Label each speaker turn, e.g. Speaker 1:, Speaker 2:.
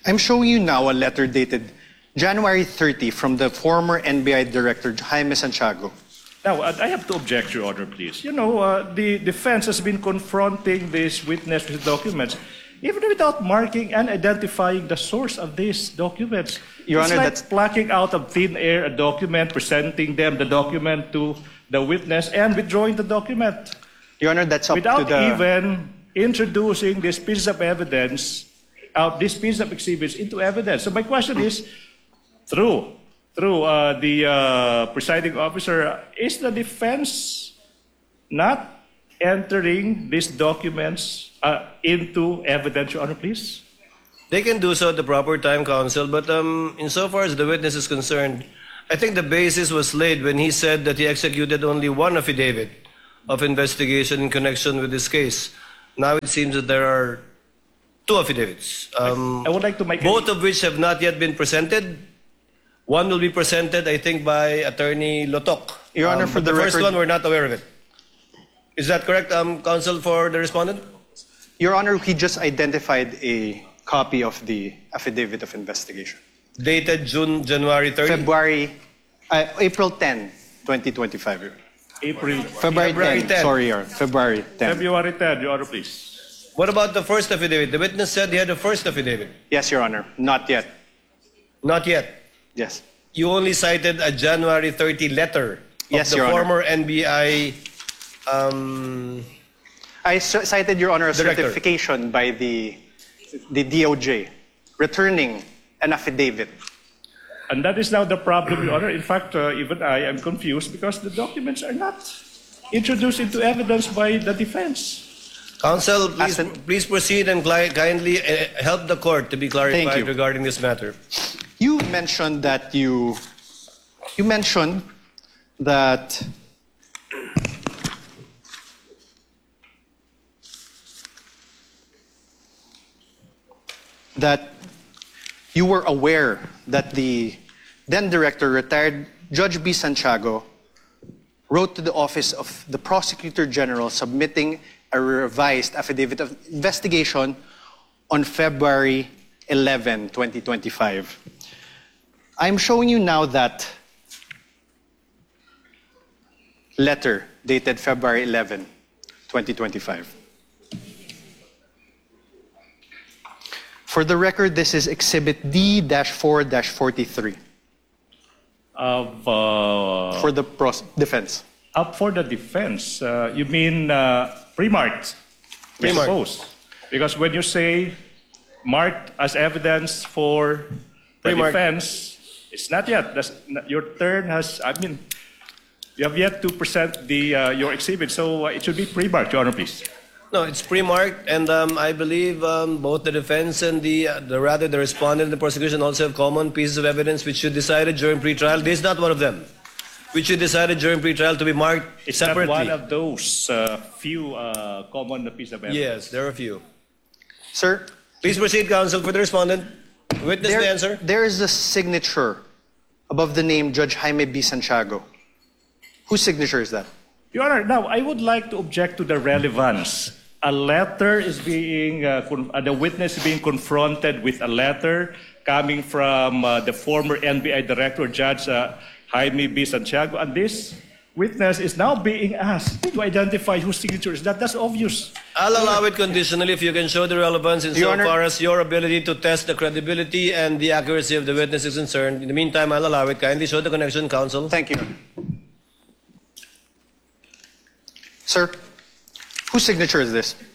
Speaker 1: I'm showing you now a letter dated January 30 from the former NBI Director Jaime Santiago.
Speaker 2: Now, I have to object, Your Honor, please. You know, the defense has been confronting this witness with documents, even without marking and identifying the source of these documents.
Speaker 1: Your
Speaker 2: it's
Speaker 1: Honor,
Speaker 2: like
Speaker 1: that's
Speaker 2: plucking out of thin air a document, presenting them the document to the witness, and withdrawing the document.
Speaker 1: Your Honor, that's up
Speaker 2: without
Speaker 1: to the...
Speaker 2: even introducing this piece of evidence, this piece of exhibits into evidence. So my question is, through the presiding officer, is the defense not entering these documents into evidence, Your Honor, please?
Speaker 3: They can do so at the proper time, counsel, but insofar as the witness is concerned, I think the basis was laid when he said that he executed only one affidavit of investigation in connection with this case. Now it seems that there are two affidavits,
Speaker 2: I would like to make
Speaker 3: both of which have not yet been presented. One will be presented, I think, by Attorney Lotok.
Speaker 1: Your Honor, for
Speaker 3: the
Speaker 1: the
Speaker 3: first
Speaker 1: record...
Speaker 3: one, we're not aware of it. Is that correct, counsel, for the respondent?
Speaker 1: Your Honor, he just identified a copy of the affidavit of investigation.
Speaker 3: Dated January 30?
Speaker 1: April 10, 2025.
Speaker 2: February
Speaker 3: 10.
Speaker 1: Sorry, Your Honor. February 10.
Speaker 2: February 10, Your Honor, please.
Speaker 3: What about the first affidavit? The witness said he had the first affidavit.
Speaker 1: Yes, Your Honor. Not yet.
Speaker 3: Not yet.
Speaker 1: Yes.
Speaker 3: You only cited a January 30 letter of
Speaker 1: Yes,
Speaker 3: the
Speaker 1: Your Honor.
Speaker 3: former NBI
Speaker 1: I cited, Your Honor, a
Speaker 3: Director.
Speaker 1: certification by the DOJ returning an affidavit.
Speaker 2: And that is now the problem, Your Honor. In fact, even I am confused because the documents are not introduced into evidence by the defense.
Speaker 3: Counsel, please proceed and kindly help the court to be
Speaker 1: Thank
Speaker 3: clarified
Speaker 1: you.
Speaker 3: regarding this matter.
Speaker 1: You mentioned that that you were aware that the then director, retired Judge B. Santiago, wrote to the office of the Prosecutor General submitting a revised affidavit of investigation on February 11, 2025. I'm showing you now that letter dated February 11, 2025. For the record, this is Exhibit D-4-43 for the defense.
Speaker 2: Up for the defense, you mean pre-marked? I suppose. Because when you say marked as evidence for the defense, it's not yet. Your turn has, you have yet to present your exhibit, so it should be pre-marked, Your Honor, please.
Speaker 3: No, it's pre-marked, and I believe both the defense and the respondent and the prosecution also have common pieces of evidence which should decided during pre-trial. This is not one of them, which should decided during pre-trial to be marked separately.
Speaker 2: It's not one of those few common pieces of evidence.
Speaker 3: Yes, there are a few.
Speaker 1: Sir?
Speaker 3: Please proceed, counsel, for the respondent. Witness the answer.
Speaker 1: There is a signature above the name Judge Jaime B. Santiago. Whose signature is that?
Speaker 2: Your Honor, now I would like to object to the relevance. A letter is being, the witness is being confronted with a letter coming from the former NBI Director, Judge Jaime B. Santiago, and this witness is now being asked to identify whose signature is that. That's obvious.
Speaker 3: I'll allow it conditionally if you can show the relevance insofar as your ability to test the credibility and the accuracy of the witness is concerned. In the meantime, I'll allow it. Kindly show the connection, counsel.
Speaker 1: Thank you. Sir, whose signature is this?